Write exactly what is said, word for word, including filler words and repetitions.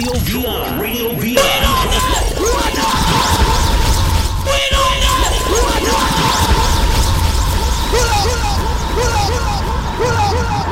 Radio V R, Radio V R. Pull up, pull up, pull up, pull up, pull up.